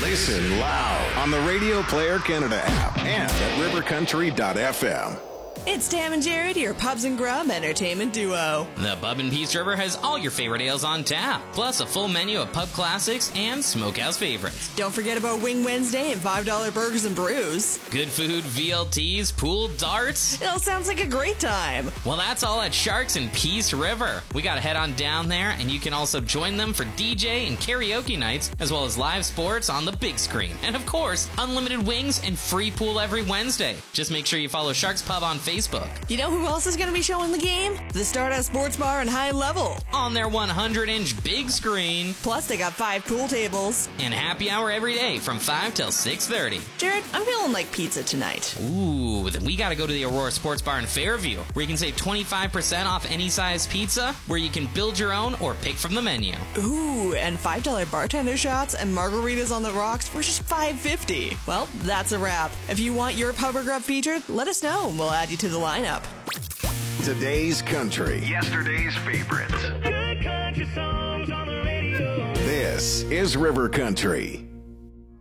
Listen loud on the Radio Player Canada app and at rivercountry.fm. It's Tam and Jared, your Pubs and Grub entertainment duo. The Pub and Peace River has all your favorite ales on tap, plus a full menu of pub classics and smokehouse favorites. Don't forget about Wing Wednesday and $5 burgers and brews. Good food, VLTs, pool, darts. It all sounds like a great time. Well, that's all at Sharks and Peace River. We gotta head on down there, and you can also join them for DJ and karaoke nights, as well as live sports on the big screen. And of course, unlimited wings and free pool every Wednesday. Just make sure you follow Sharks Pub on Facebook. You know who else is going to be showing the game? The Stardust Sports Bar and High Level. On their 100-inch big screen. Plus, they got 5 pool tables. And happy hour every day from 5 till 6:30. Jared, I'm feeling like pizza tonight. Ooh, then we gotta go to the Aurora Sports Bar in Fairview, where you can save 25% off any size pizza, where you can build your own or pick from the menu. Ooh, and $5 bartender shots and margaritas on the rocks for just $5.50. Well, that's a wrap. If you want your Pub or Grub featured, let us know and we'll add you to the lineup. Today's country. Yesterday's favorites. Good country songs on the radio. This is River Country.